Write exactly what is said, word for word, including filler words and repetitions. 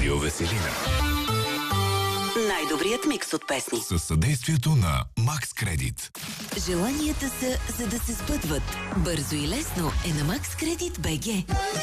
Радио Веселина. Най-добрият микс от песни. Със съдействието на Макс Кредит. Желанията са, за да се сбъдват. Бързо и лесно е на Макс Кредит БГ.